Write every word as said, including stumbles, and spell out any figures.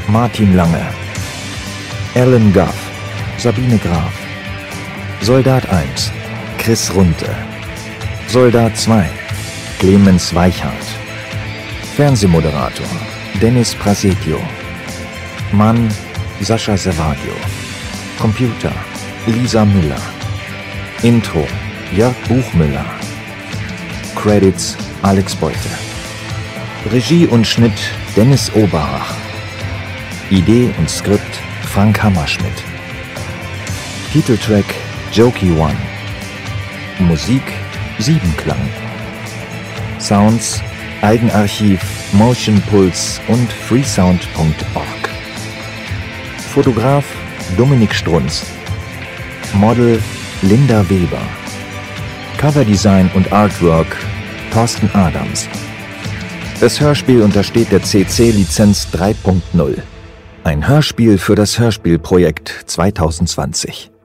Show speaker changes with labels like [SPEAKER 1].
[SPEAKER 1] Martin Lange, Alan Gough, Sabine Graf, Soldat eins, Chris Runte, Soldat zwei, Clemens Weichhardt, Fernsehmoderator, Dennis Prasetio, Mann, Sascha Servadio, Computer, Lisa Müller, Intro, Jörg Buchmüller, Credits, Alex Beute, Regie und Schnitt, Dennis Oberach, Idee und Skript, Frank Hammerschmidt, Titeltrack, Jokey One, Musik, Siebenklang, Sounds, Eigenarchiv, Motion Pulse und freesound punkt org. Fotograf, Dominik Strunz, Model, Linda Weber, Coverdesign und Artwork, Thorsten Adams. Das Hörspiel untersteht der C C-Lizenz drei punkt null. Ein Hörspiel für das Hörspielprojekt zwanzig zwanzig.